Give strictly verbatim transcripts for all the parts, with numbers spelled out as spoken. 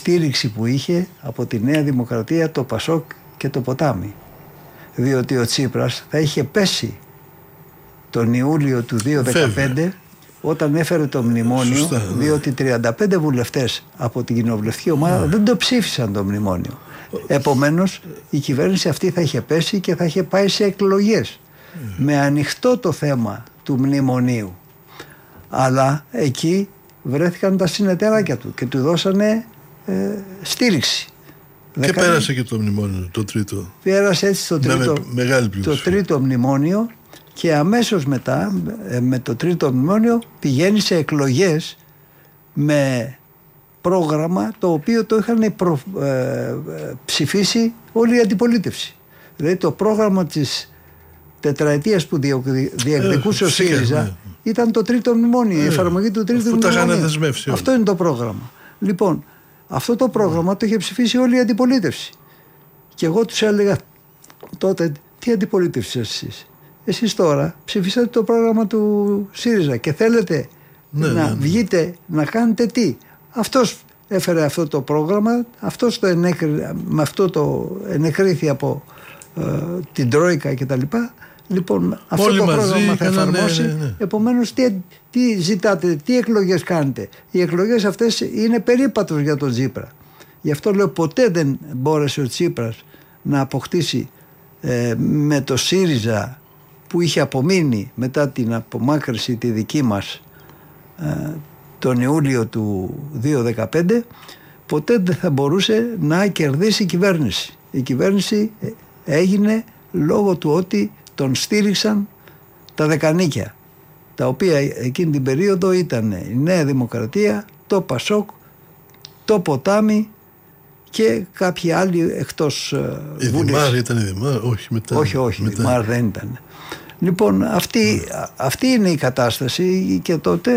στήριξη που είχε από τη Νέα Δημοκρατία, το Πασόκ και το Ποτάμι. Διότι ο Τσίπρας θα είχε πέσει τον Ιούλιο του δύο χιλιάδες δεκαπέντε όταν έφερε το μνημόνιο. Σωστά, διότι τριάντα πέντε βουλευτές από την κοινοβουλευτική ομάδα ναι. δεν το ψήφισαν το μνημόνιο. Επομένως η κυβέρνηση αυτή θα είχε πέσει και θα είχε πάει σε εκλογές mm. με ανοιχτό το θέμα του μνημονίου. Αλλά εκεί βρέθηκαν τα συνεταιράκια του και του δώσανε ε, στήριξη. Και Δεκα... πέρασε και το μνημόνιο, το τρίτο. Πέρασε έτσι το τρίτο, με, το τρίτο μνημόνιο και αμέσως μετά ε, με το τρίτο μνημόνιο πηγαίνει σε εκλογές με πρόγραμμα το οποίο το είχαν προ, ε, ε, ψηφίσει όλη η αντιπολίτευση. Δηλαδή το πρόγραμμα της τετραετίας που διεκδικούσε ε, ο ΣΥΡΙΖΑ ναι. ήταν το τρίτο μνημόνιο, ε, η εφαρμογή του τρίτου μνημονίου. Αυτό είναι το πρόγραμμα. Λοιπόν, αυτό το πρόγραμμα mm. το είχε ψηφίσει όλη η αντιπολίτευση. Και εγώ τους έλεγα τότε, τι αντιπολίτευση εσείς. Εσείς τώρα ψηφίσατε το πρόγραμμα του ΣΥΡΙΖΑ και θέλετε ναι, να ναι, ναι. βγείτε να κάνετε τι. Αυτός έφερε αυτό το πρόγραμμα, αυτός το ενέκρι, με αυτό το ενεκρίθη από ε, την Τρόικα κτλ. Λοιπόν, αυτό όλοι το μαζί πρόγραμμα θα εφαρμόσει. Ναι, ναι, ναι. Επομένως, τι, τι ζητάτε, τι εκλογές κάνετε. Οι εκλογές αυτές είναι περίπατος για τον Τσίπρα. Γι' αυτό λέω ποτέ δεν μπόρεσε ο Τσίπρας να αποκτήσει ε, με το ΣΥΡΙΖΑ που είχε απομείνει μετά την απομάκρυση τη δική μας ε, τον Ιούλιο του δύο χιλιάδες δεκαπέντε, ποτέ δεν θα μπορούσε να κερδίσει η κυβέρνηση. Η κυβέρνηση έγινε λόγω του ότι τον στήριξαν τα δεκανίκια, τα οποία εκείνη την περίοδο ήταν η Νέα Δημοκρατία, το Πασόκ, το Ποτάμι και κάποιοι άλλοι εκτός η Βουλής. Η Δημάρ ήταν η Δημάρ, όχι μετά. Όχι, όχι, μετά. Η Δημάρ δεν ήταν. Λοιπόν, αυτή, mm. αυτή είναι η κατάσταση και τότε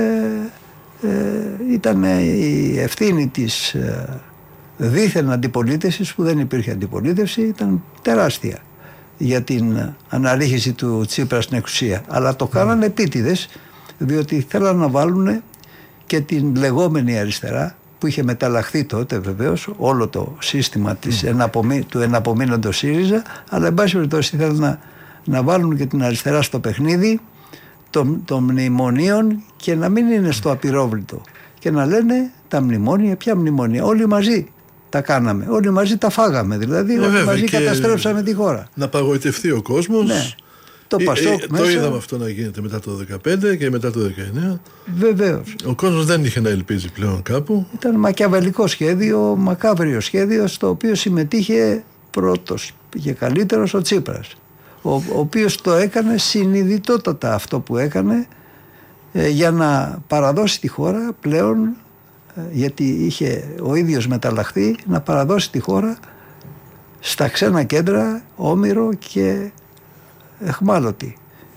ε, ήταν η ευθύνη της ε, δίθεν αντιπολίτευσης, που δεν υπήρχε αντιπολίτευση, ήταν τεράστια για την αναρρίχηση του Τσίπρα στην εξουσία. Αλλά το κάνανε mm. επίτηδες, διότι θέλαν να βάλουν και την λεγόμενη αριστερά, που είχε μεταλλαχθεί τότε βεβαίως όλο το σύστημα της mm. εναπομεί, του εναπομείνοντος ΣΥΡΙΖΑ, αλλά εν πάση περιπτώσει θέλουν να, να βάλουν και την αριστερά στο παιχνίδι των, των μνημονίων και να μην είναι στο απειρόβλητο και να λένε τα μνημόνια, ποια μνημόνια, όλοι μαζί τα κάναμε, όλοι μαζί τα φάγαμε, δηλαδή ε, όλοι βέβαια, μαζί καταστρέψαμε τη χώρα. Να παγοητευτεί ο κόσμος. Ναι. Το ε, Πασόκ ε, μέσα. Το είδαμε αυτό να γίνεται μετά το δεκαπέντε και μετά το δεκαεννιά. Βεβαίως. Ο κόσμος δεν είχε να ελπίζει πλέον κάπου. Ήταν μακιαβελικό σχέδιο, μακάβριο σχέδιο, στο οποίο συμμετείχε πρώτος και καλύτερος ο Τσίπρας, ο, ο οποίος το έκανε συνειδητότατα αυτό που έκανε ε, για να παραδώσει τη χώρα πλέον, ε, γιατί είχε ο ίδιος μεταλλαχθεί, να παραδώσει τη χώρα στα ξένα κέντρα, Όμηρο και Εχμάλωτη.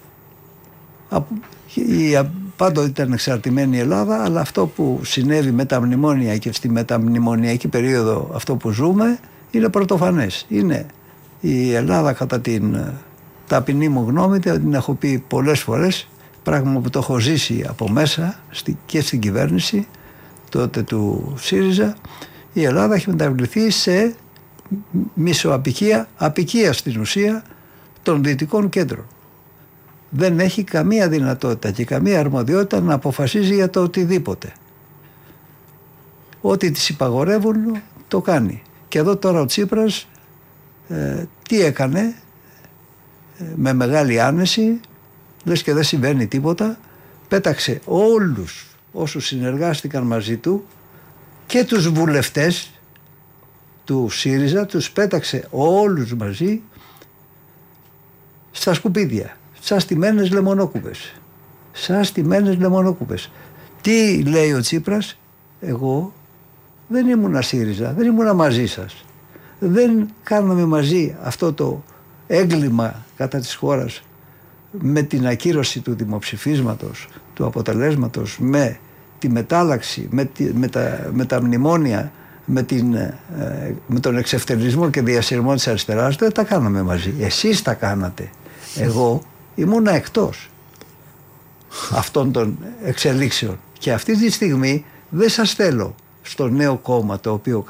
Η, πάντοτε ήταν εξαρτημένη η Ελλάδα, αλλά αυτό που συνέβη με τα μνημόνια και στη μεταμνημονιακή περίοδο, αυτό που ζούμε, είναι πρωτοφανές. Είναι η Ελλάδα, κατά την ταπεινή μου γνώμη, την έχω πει πολλές φορές, πράγμα που το έχω ζήσει από μέσα και στην κυβέρνηση τότε του ΣΥΡΙΖΑ, η Ελλάδα έχει μεταβληθεί σε μισοαπικία, απικία στην ουσία των δυτικών κέντρων. Δεν έχει καμία δυνατότητα και καμία αρμοδιότητα να αποφασίζει για το οτιδήποτε. Ό,τι τις υπαγορεύουν το κάνει. Και εδώ τώρα ο Τσίπρας ε, τι έκανε, ε, με μεγάλη άνεση, λες και δεν συμβαίνει τίποτα, πέταξε όλους όσους συνεργάστηκαν μαζί του και τους βουλευτές του ΣΥΡΙΖΑ, τους πέταξε όλους μαζί στα σκουπίδια, σαν στημένες λεμονόκουπες. Σαν στημένες λεμονόκουπες. Τι λέει ο Τσίπρας? Εγώ δεν ήμουνα ΣΥΡΙΖΑ, δεν ήμουνα μαζί σας. Δεν κάναμε μαζί αυτό το έγκλημα κατά της χώρας με την ακύρωση του δημοψηφίσματος, του αποτελέσματος, με τη μετάλλαξη, με, τη, με, τα, με τα μνημόνια, με, την, ε, με τον εξευτερισμό και διασυρμό της αριστεράς. Δεν τα κάναμε μαζί. Εσείς τα κάνατε. Εγώ ήμουνα εκτός αυτών των εξελίξεων και αυτή τη στιγμή δεν σας θέλω στο νέο κόμμα το οποίο